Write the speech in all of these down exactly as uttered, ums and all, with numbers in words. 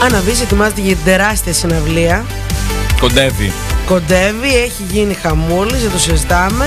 Αναβείς, ετοιμάζεται για την τεράστια συναυλία. Κοντεύει. Κοντεύει, έχει γίνει χαμούλης, δεν το συζητάμε.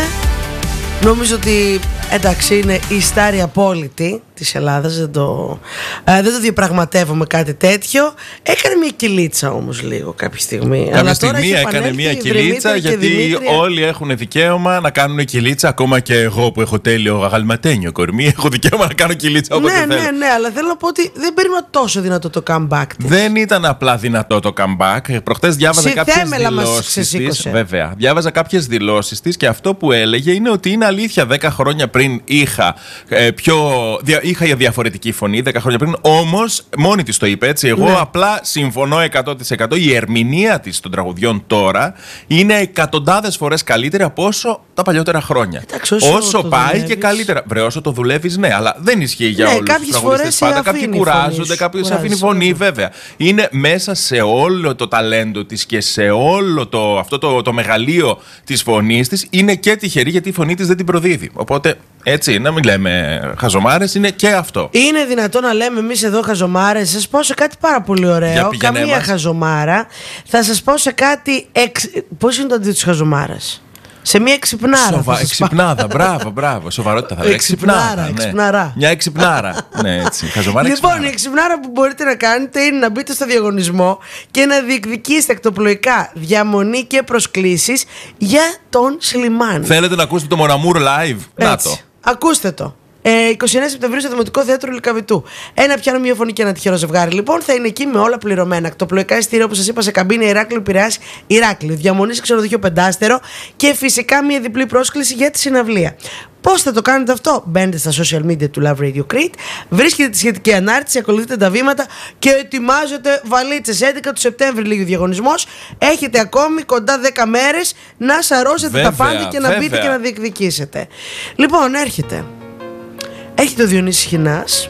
Νομίζω ότι εντάξει είναι η στάρη απόλυτη της Ελλάδας, δεν το, ε, δεν το διαπραγματεύομαι κάτι τέτοιο. Έκανε μια κυλίτσα όμως λίγο κάποια στιγμή. Κάποια Αλλά στιγμή έκανε μια κυλίτσα, γιατί όλοι έχουν δικαίωμα να κάνουν κυλίτσα. Ακόμα και εγώ που έχω τέλειο αγαλματένιο κορμί, έχω δικαίωμα να κάνω κυλίτσα όποτε ναι, θέλω. Ναι, ναι, αλλά θέλω να πω ότι δεν περίμενα τόσο δυνατό το comeback της. Δεν ήταν απλά δυνατό το comeback. Προχτές διάβαζα κάποιες δηλώσεις της. Βέβαια, διάβαζα κάποιες δηλώσεις της και αυτό που έλεγε είναι ότι είναι αλήθεια. Δέκα χρόνια πριν είχα ε, πιο. Είχα διαφορετική φωνή δέκα χρόνια πριν, όμως μόνη της το είπε έτσι. Εγώ ναι. απλά συμφωνώ εκατό τοις εκατό. Η ερμηνεία της των τραγουδιών τώρα είναι εκατοντάδες φορές καλύτερη από όσο τα παλιότερα χρόνια. Εντάξει, όσο όσο πάει δουλεύεις. Και καλύτερα. Βρε, όσο το δουλεύεις, ναι, αλλά δεν ισχύει για ναι, όλους τους τραγουδιστές πάντα. Κάποιοι κουράζονται, κάποιοι σε αφήνει φωνή, βέβαια. Είναι μέσα σε όλο το ταλέντο της και σε όλο το, αυτό το, το μεγαλείο της φωνής της. Είναι και τυχερή γιατί η φωνή της δεν την προδίδει. Οπότε. Έτσι, να μην λέμε χαζομάρες, είναι και αυτό. Είναι δυνατόν να λέμε εμείς εδώ χαζομάρες? Σας πω σε κάτι πάρα πολύ ωραίο. Καμία μας. χαζομάρα. Θα σας πω σε κάτι. Εξ... Πώς είναι το αντίθετο της χαζομάρας? Σε μια εξυπνάρα. Σοβα... Εξυπνάδα, μπράβο, μπράβο. Σοβαρότητα θα λέω. Εξυπνάρα, ναι. εξυπναρά. Μια εξυπνάρα. Ναι, έτσι. Χαζομάρα, λοιπόν, εξυπνάρα. η εξυπνάρα που μπορείτε να κάνετε είναι να μπείτε στο διαγωνισμό και να διεκδικήσετε εκτοπλοϊκά διαμονή και προσκλήσεις για τον Σλιμάν. Θέλετε να ακούσετε το Μοναμούρ live? Έτσι. Να το. Ακούστε το. Ε, είκοσι εννέα Σεπτεμβρίου στο Δημοτικό Θέατρο Λυκαβητού. Ένα πιάνο, μία φωνή και ένα τυχερό ζευγάρι. Λοιπόν, θα είναι εκεί με όλα πληρωμένα. Εκτοπλοϊκά εισιτήρια, όπως σας είπα, σε καμπίνα Ηράκλειο Πειραιάς, Ηράκλειο. Διαμονή σε ξενοδοχείο πεντάστερο και φυσικά μία διπλή πρόσκληση για τη συναυλία. Πώς θα το κάνετε αυτό? Μπαίνετε στα social media του Love Radio Crete, βρίσκετε τη σχετική ανάρτηση, ακολουθείτε τα βήματα και ετοιμάζετε βαλίτσες. έντεκα του Σεπτέμβρη λίγη ο διαγωνισμός. Έχετε ακόμη κοντά δέκα μέρες να σαρώσετε βέβαια, τα πάντα και να βέβαια. μπείτε και να διεκδικήσετε. Λοιπόν, έρχεται. Έρχεται ο Διονύσης Χινάς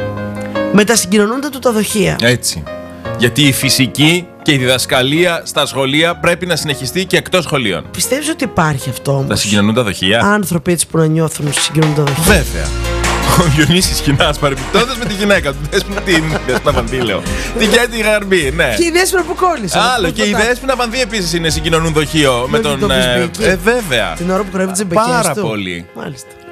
με τα συγκοινωνούντα του τα δοχεία. Έτσι. Γιατί η φυσική και η διδασκαλία στα σχολεία πρέπει να συνεχιστεί και εκτός σχολείων. Πιστεύεις ότι υπάρχει αυτό όμως? Τα συγκοινωνούντα δοχεία. Άνθρωποι έτσι που να νιώθουν συγκοινωνούντα δοχεία. Βέβαια. Ο Διονύσης Χινάς παρεμπιπτόντας με τη γυναίκα του. Δέσποινα την Δέσποινα Βανδύλεο. Την Κέτη Γαρμπή, ναι. Και η Δέσποινα που κόλλησε. Άλλο. Και η Δέσποινα Βανδύ επίσης είναι συγκοινωνούν δοχείο. Με, με τον. Ε, ε, βέβαια. Την ώρα που κρέβει τις εμπεκές του. Πάρα πολύ. Μάλιστα.